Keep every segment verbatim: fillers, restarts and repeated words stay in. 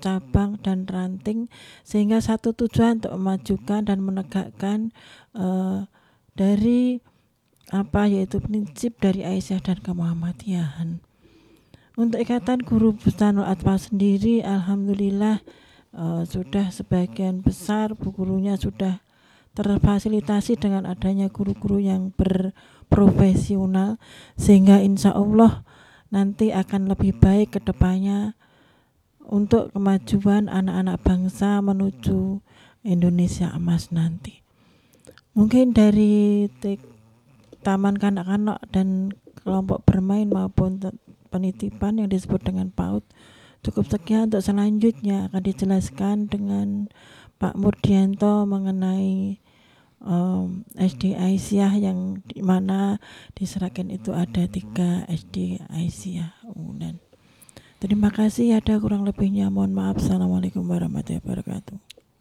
cabang dan ranting, sehingga satu tujuan untuk memajukan dan menegakkan uh, dari apa yaitu prinsip dari Aisyah dan kemuhammadiyahan. Untuk Ikatan Guru Bustanul Atfal sendiri, alhamdulillah uh, sudah sebagian besar bu gurunya sudah terfasilitasi dengan adanya guru-guru yang berprofesional, sehingga insya Allah nanti akan lebih baik ke depannya untuk kemajuan anak-anak bangsa menuju Indonesia emas nanti. Mungkin dari t- taman kanak-kanak dan kelompok bermain maupun t- penitipan yang disebut dengan PAUD cukup sekian. Untuk selanjutnya akan dijelaskan dengan Pak Murdianto mengenai um, S D Aisyah, yang dimana di Sragen itu ada tiga S D Aisyah. Dan terima kasih, ada kurang lebihnya mohon maaf. Assalamualaikum warahmatullahi wabarakatuh.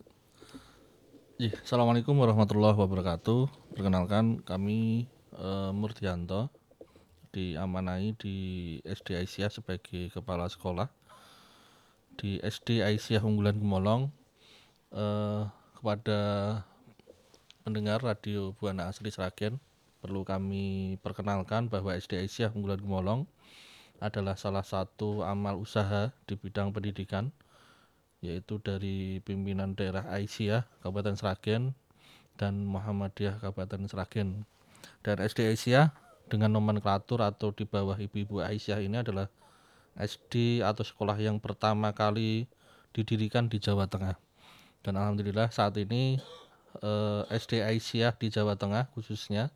Ya, Assalamualaikum warahmatullahi wabarakatuh. Perkenalkan, kami uh, Murdianto diamanai di S D Aisyah sebagai kepala sekolah di S D Aisyah Unggulan Gemolong. Uh, kepada pendengar radio Buana Asli Sragen, perlu kami perkenalkan bahwa S D Aisyah Unggulan Gemolong adalah salah satu amal usaha di bidang pendidikan, yaitu dari pimpinan daerah Aisyah Kabupaten Sragen dan Muhammadiyah Kabupaten Sragen. Dan S D Aisyah dengan nomenklatur atau di bawah Ibu-Ibu Aisyah ini adalah S D atau sekolah yang pertama kali didirikan di Jawa Tengah. Dan alhamdulillah saat ini eh, S D Aisyah di Jawa Tengah khususnya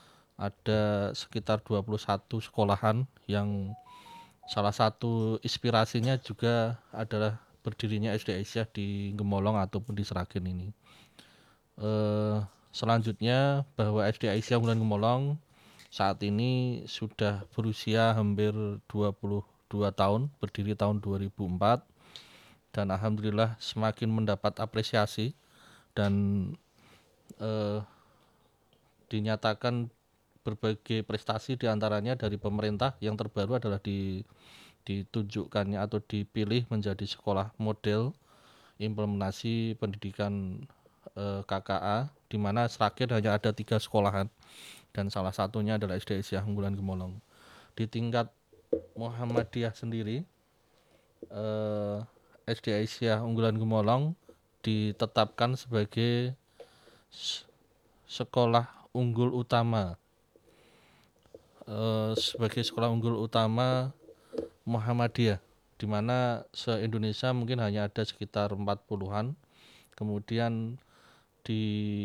ada sekitar dua puluh satu sekolahan, yang salah satu inspirasinya juga adalah berdirinya S D Aisyah di Gemolong ataupun di Sragen ini. Eh, selanjutnya bahwa S D Aisyah Unggulan Gemolong saat ini sudah berusia hampir dua puluh dua tahun, berdiri tahun dua ribu empat, dan alhamdulillah semakin mendapat apresiasi dan eh, dinyatakan berbagai prestasi, diantaranya dari pemerintah. Yang terbaru adalah di, ditunjukkannya atau dipilih menjadi sekolah model implementasi pendidikan eh, K K A, di mana Sragen hanya ada tiga sekolahan dan salah satunya adalah S D Aisyah Unggulan Gemolong. Di tingkat Muhammadiyah sendiri, eh, S D Aisyah Unggulan Gemolong ditetapkan sebagai sekolah unggul utama, eh, sebagai sekolah unggul utama Muhammadiyah, di mana se-Indonesia mungkin hanya ada sekitar empat puluhan. Kemudian di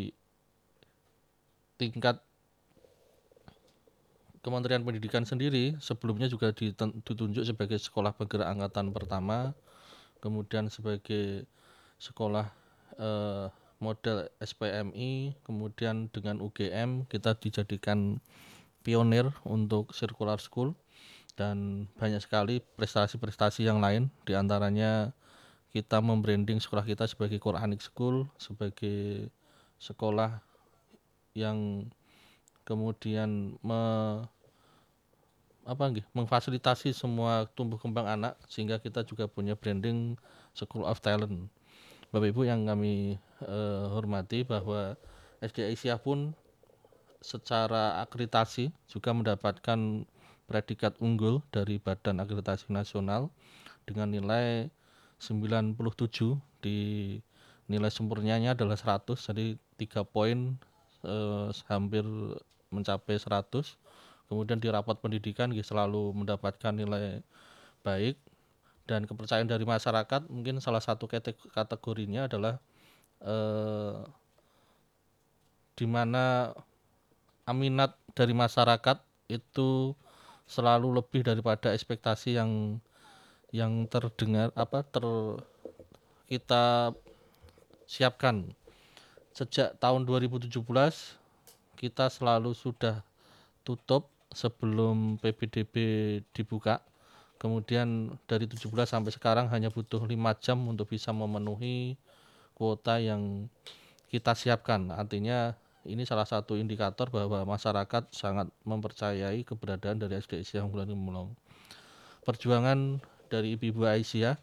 tingkat Kementerian Pendidikan sendiri sebelumnya juga ditunjuk sebagai sekolah bergerak angkatan pertama, kemudian sebagai sekolah eh, model S P M I, kemudian dengan U G M kita dijadikan pionir untuk circular school, dan banyak sekali prestasi-prestasi yang lain. Di antaranya kita membranding sekolah kita sebagai Quranic School, sebagai sekolah yang kemudian me, apa nggih, memfasilitasi semua tumbuh kembang anak, sehingga kita juga punya branding School of Talent. Bapak Ibu yang kami eh, hormati, bahwa S D Aisyah pun secara akreditasi juga mendapatkan predikat unggul dari Badan Akreditasi Nasional dengan nilai sembilan puluh tujuh, di nilai sempurnanya adalah seratus, jadi tiga poin eh, hampir mencapai seratus. Kemudian di rapat pendidikan selalu mendapatkan nilai baik, dan kepercayaan dari masyarakat. Mungkin salah satu kategorinya adalah eh, di mana aminat dari masyarakat itu selalu lebih daripada ekspektasi yang yang terdengar apa ter kita siapkan. Sejak tahun dua ribu tujuh belas kita selalu sudah tutup sebelum P B D B dibuka. Kemudian dari tujuh belas sampai sekarang hanya butuh lima jam untuk bisa memenuhi kuota yang kita siapkan. Artinya ini salah satu indikator bahwa masyarakat sangat mempercayai keberadaan dari S D Aisyah Unggulan Gemolong. Perjuangan dari Ibu-Ibu Aisyah